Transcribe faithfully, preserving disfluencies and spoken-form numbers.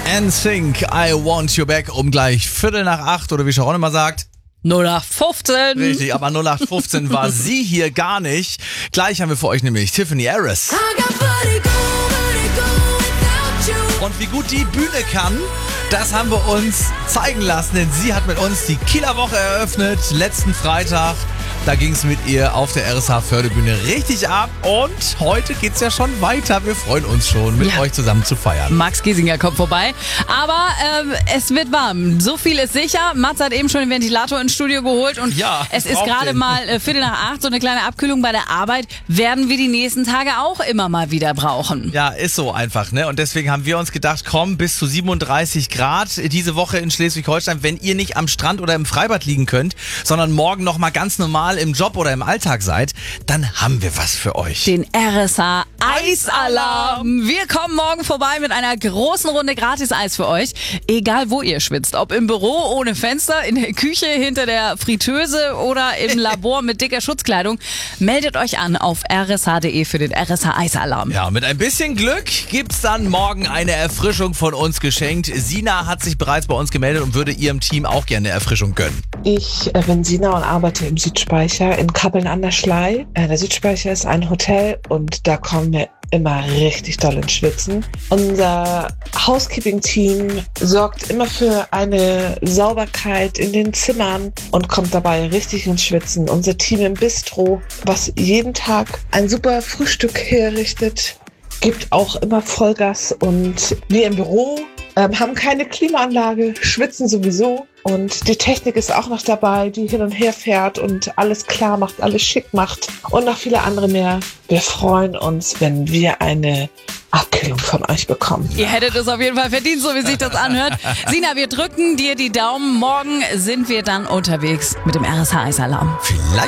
N Sync, I Want You Back um gleich Viertel nach acht oder wie Sharon immer sagt. null acht fünfzehn. Richtig, aber null acht fünfzehn war sie hier gar nicht. Gleich haben wir für euch nämlich Tiffany Harris. Und wie gut die Bühne kann, das haben wir uns zeigen lassen, denn sie hat mit uns die Kieler Woche eröffnet, letzten Freitag. Da ging es mit ihr auf der R S H-Förderbühne richtig ab und heute geht's ja schon weiter. Wir freuen uns schon, mit ja. euch zusammen zu feiern. Max Giesinger kommt vorbei, aber ähm, es wird warm. So viel ist sicher. Mats hat eben schon den Ventilator ins Studio geholt und ja, es ist gerade mal äh, Viertel nach acht, so eine kleine Abkühlung bei der Arbeit werden wir die nächsten Tage auch immer mal wieder brauchen. Ja, ist so einfach, ne? Und deswegen haben wir uns gedacht, komm, bis zu siebenunddreißig Grad diese Woche in Schleswig-Holstein, wenn ihr nicht am Strand oder im Freibad liegen könnt, sondern morgen noch mal ganz normal im Job oder im Alltag seid, dann haben wir was für euch. Den R S H Eisalarm. Wir kommen morgen vorbei mit einer großen Runde Gratis-Eis für euch. Egal wo ihr schwitzt. Ob im Büro ohne Fenster, in der Küche, hinter der Fritteuse oder im Labor mit dicker Schutzkleidung. Meldet euch an auf r s h punkt d e für den R S H Eisalarm. Ja, mit ein bisschen Glück gibt's dann morgen eine Erfrischung von uns geschenkt. Sina hat sich bereits bei uns gemeldet und würde ihrem Team auch gerne eine Erfrischung gönnen. Ich bin Sina und arbeite im Südspeicher in Kappeln an der Schlei. Der Südspeicher ist ein Hotel und da kommen wir immer richtig doll ins Schwitzen. Unser Housekeeping-Team sorgt immer für eine Sauberkeit in den Zimmern und kommt dabei richtig ins Schwitzen. Unser Team im Bistro, was jeden Tag ein super Frühstück herrichtet, gibt auch immer Vollgas. Und wir im Büro ähm, haben keine Klimaanlage, schwitzen sowieso. Und die Technik ist auch noch dabei, die hin und her fährt und alles klar macht, alles schick macht und noch viele andere mehr. Wir freuen uns, wenn wir eine Abkühlung von euch bekommen. Ihr hättet es auf jeden Fall verdient, so wie sich das anhört. Sina, wir drücken dir die Daumen. Morgen sind wir dann unterwegs mit dem R S H Eisalarm. Vielleicht